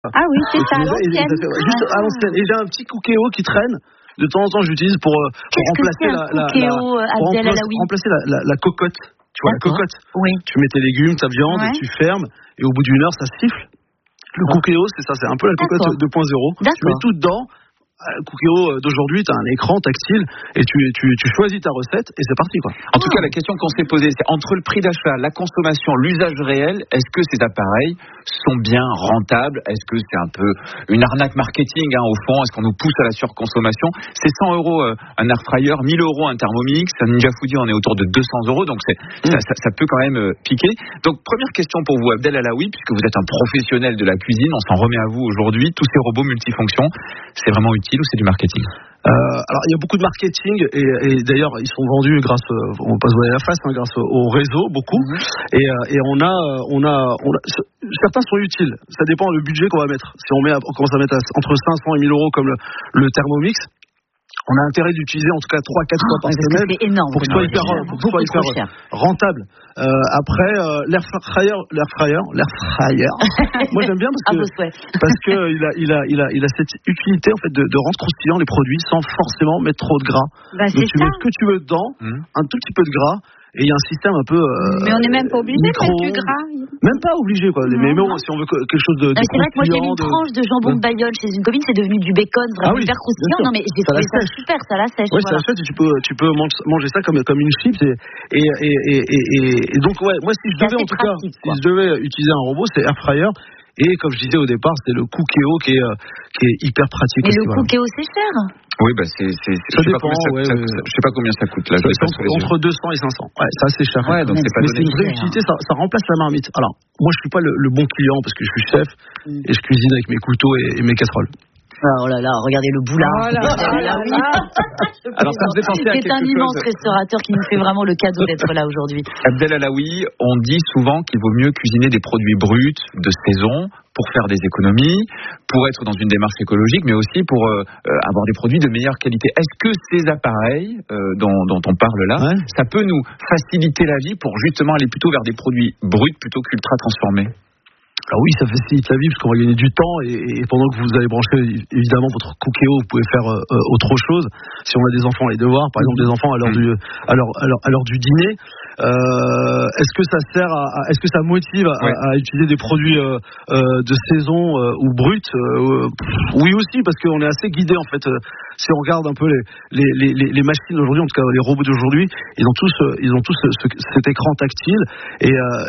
Ah oui, c'est ça, à l'ancienne. Juste à l'ancienne. Et j'ai un petit Cookéo qui traîne. De temps en temps, j'utilise pour remplacer la cocotte. Tu vois, la cocotte. Oui. Tu mets tes légumes, ta viande, tu fermes, et au bout d'une heure, ça siffle. Le Cookéo, c'est ça, c'est un peu la cocotte 2.0. Tu mets tout dedans. Le Cookéo d'aujourd'hui, tu as un écran tactile et tu choisis ta recette et c'est parti, quoi. En tout cas, la question qu'on s'est posée, c'est entre le prix d'achat, la consommation, l'usage réel, est-ce que ces appareils sont bien rentables? Est-ce que c'est un peu une arnaque marketing, au fond? Est-ce qu'on nous pousse à la surconsommation? C'est 100 € un air fryer, 1000 € un Thermomix, un Ninja Foodi, on est autour de 200 €, donc ça peut quand même piquer. Donc première question pour vous, Abdel Alaoui, puisque vous êtes un professionnel de la cuisine, on s'en remet à vous aujourd'hui, tous ces robots multifonctions, c'est vraiment utile ou c'est du marketing? Alors il y a beaucoup de marketing et d'ailleurs ils sont vendus grâce, on va pas se voiler la face, grâce au réseau beaucoup. Et on a certains sont utiles. Ça dépend du budget qu'on va mettre. Si on commence à mettre entre 500 et 1000 € comme le Thermomix, on a intérêt d'utiliser en tout cas 3-4 fois par semaine pour que ce soit hyper rentable. Après, l'air fryer, moi j'aime bien parce que il a cette utilité en fait de rendre croustillant les produits sans forcément mettre trop de gras. Donc tu mets ce que tu veux dedans, un tout petit peu de gras. Et il y a un système un peu. Mais on n'est même pas obligé de mettre du gras. Même pas obligé, quoi. Mais bon, si on veut quelque chose de. C'est vrai que moi j'ai vu une tranche de jambon de Bayonne chez une copine, c'est devenu du bacon vraiment hyper croustillant. Non mais j'ai trouvé ça super, ça la sèche. Oui, ça la sèche et tu peux manger ça comme une chips. Et donc, ouais, moi si je devais utiliser un robot, c'est air fryer. Et comme je disais au départ, c'est le Cookéo qui est hyper pratique. Mais le Cookéo, c'est cher. Oui, ça dépend. Je sais pas combien ça coûte là. Entre 200 et 500. Ouais, ça c'est cher. Ouais, donc c'est une vraie utilité. Ça remplace la marmite. Alors, moi je suis pas le bon client parce que je suis chef et je cuisine avec mes couteaux et mes casseroles. Oh là là, regardez le boulard. Alors ça me fait penser à quelque chose. C'est un immense restaurateur qui nous fait vraiment le cadeau d'être là aujourd'hui. Abdel Alaoui, on dit souvent qu'il vaut mieux cuisiner des produits bruts de saison pour faire des économies, pour être dans une démarche écologique, mais aussi pour avoir des produits de meilleure qualité. Est-ce que ces appareils dont on parle là, ça peut nous faciliter la vie pour justement aller plutôt vers des produits bruts plutôt qu'ultra transformés? Alors oui, ça facilite la vie parce qu'on va gagner du temps et pendant que vous allez brancher évidemment votre Cookéo, vous pouvez faire autre chose. Si on a des enfants, les devoirs, par exemple des enfants à l'heure du dîner, est-ce que ça sert est-ce que ça motive à utiliser des produits de saison ou bruts? Oui aussi, parce qu'on est assez guidé en fait. Si on regarde un peu les machines d'aujourd'hui, en tout cas les robots d'aujourd'hui, ils ont tous cet écran tactile et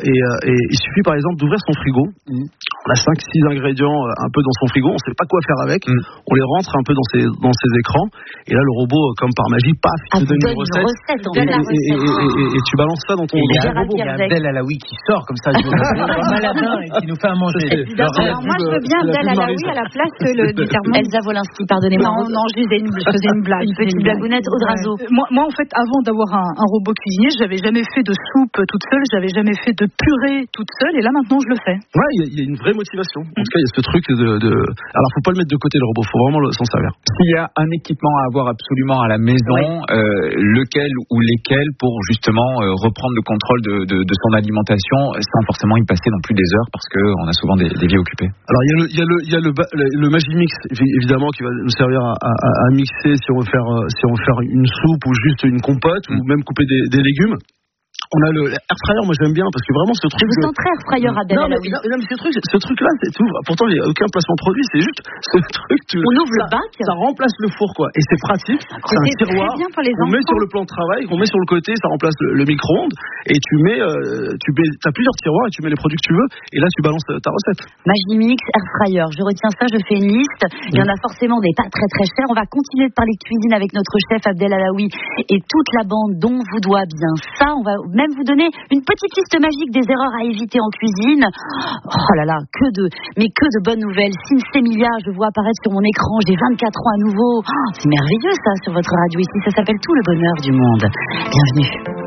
il suffit par exemple d'ouvrir son frigo. On a 5-6 ingrédients un peu dans son frigo, on ne sait pas quoi faire avec, on les rentre un peu dans ces écrans et là le robot comme par magie, paf, il te donne une recette et tu balances ça dans ton robot. Il y a Abdel Alaoui qui sort comme ça, maladin et qui nous fait à manger. Alors moi je veux bien Abdel Alaoui à la place du Thermomix. Elsa Wolinski, pardonnez-moi. Non, je faisais une blague. Une petite blagounette au drazo. Moi en fait, avant d'avoir un robot cuisinier, j'avais jamais fait de soupe toute seule, j'avais jamais fait de purée toute seule et là maintenant je le fais. Ouais, il y a une vraie motivation. En tout cas, il y a ce truc Alors, faut pas le mettre de côté le robot, faut vraiment s'en servir. S'il y a un équipement à avoir absolument à la maison, lequel ou lesquels pour justement reprendre le contrôle de son alimentation sans forcément y passer non plus des heures parce qu'on a souvent des vies occupées. Alors, il y a le Magimix évidemment qui va nous servir à mixer si on veut faire une soupe ou juste une compote ou même couper des légumes. On a le air fryer, moi j'aime bien parce que vraiment ce truc. Je vous sens très air fryer, Abdel Alaoui. Non, mais ce truc-là, c'est tout. Pourtant, il n'y a aucun placement de produit, c'est juste ce truc. On ouvre le bac. Ça remplace le four, quoi. Et c'est pratique. C'est un tiroir qu'on met sur le plan de travail, qu'on met sur le côté, ça remplace le micro-ondes. Et t'as plusieurs tiroirs et tu mets les produits que tu veux. Et là, tu balances ta recette. Magimix, air fryer. Je retiens ça, je fais une liste. Il y en a forcément des pas très très chers. On va continuer de parler de cuisine avec notre chef Abdel Alaoui et toute la bande dont vous doit bien ça. On va même vous donner une petite liste magique des erreurs à éviter en cuisine. Oh là là, que de bonnes nouvelles. Sinsemilia, je vois apparaître sur mon écran, j'ai 24 ans à nouveau. Oh, c'est merveilleux ça sur votre radio ici, ça s'appelle Tout le bonheur du monde. Bienvenue.